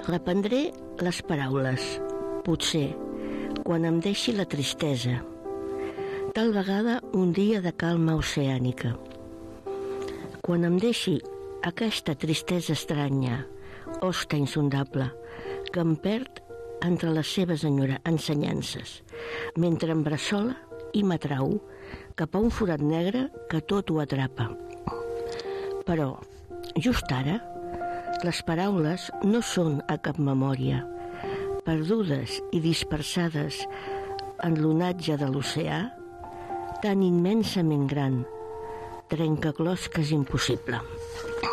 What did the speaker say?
Reprendré les paraules, potser, quan em deixi la tristesa, tal vegada un dia de calma oceànica. Quan em deixi aquesta tristesa estranya, hoste insondable, que em perd entre les seves ensenyances, mentre em bressola i m'atrau cap a un forat negre que tot ho atrapa. Però, just ara, les paraules no són a cap memòria, perdudes i dispersades en l'onatge de l'oceà, tan immensament gran, trencaclosques impossible.